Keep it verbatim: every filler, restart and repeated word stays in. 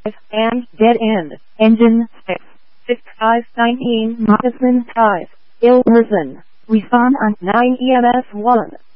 and dead end. Engine six. six five nineteen Moccasin five. Ill person. Respond on nine E M S one.